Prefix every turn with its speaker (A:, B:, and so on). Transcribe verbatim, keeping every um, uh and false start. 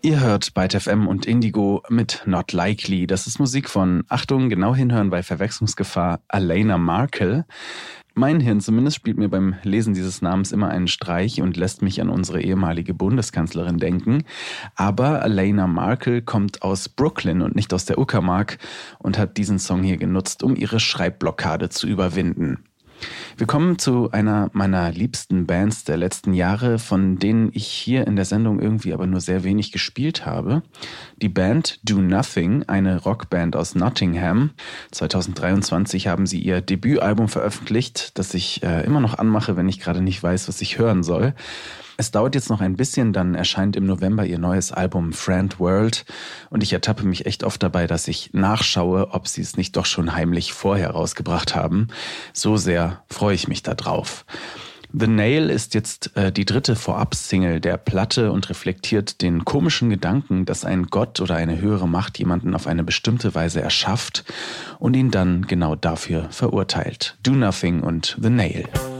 A: Ihr hört Byte F M und Indigo mit Not Likely. Das ist Musik von, Achtung, genau hinhören bei Verwechslungsgefahr, Alaina Markle. Mein Hirn zumindest spielt mir beim Lesen dieses Namens immer einen Streich und lässt mich an unsere ehemalige Bundeskanzlerin denken. Aber Alaina Markle kommt aus Brooklyn und nicht aus der Uckermark und hat diesen Song hier genutzt, um ihre Schreibblockade zu überwinden. Wir kommen zu einer meiner liebsten Bands der letzten Jahre, von denen ich hier in der Sendung irgendwie aber nur sehr wenig gespielt habe. Die Band Do Nothing, eine Rockband aus Nottingham. zwanzig dreiundzwanzig haben sie ihr Debütalbum veröffentlicht, das ich äh, immer noch anmache, wenn ich gerade nicht weiß, was ich hören soll. Es dauert jetzt noch ein bisschen, dann erscheint im November ihr neues Album Friend World und ich ertappe mich echt oft dabei, dass ich nachschaue, ob sie es nicht doch schon heimlich vorher rausgebracht haben. So sehr freue ich mich da drauf. The Nail ist jetzt äh, die dritte Vorab-Single der Platte und reflektiert den komischen Gedanken, dass ein Gott oder eine höhere Macht jemanden auf eine bestimmte Weise erschafft und ihn dann genau dafür verurteilt. Do Nothing und The Nail.